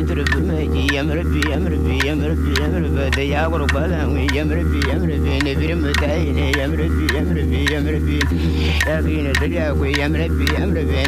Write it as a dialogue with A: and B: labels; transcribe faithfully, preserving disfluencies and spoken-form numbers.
A: Yamrabi, Yamrabi, Yamrabi, Yamrabi, Yamrabi, the Yagor Balan, Yamrabi, Yamrabi, Nevimutai, Yamrabi, Yamrabi, Yamrabi, Yamrabi, Yamrabi, Yamrabi,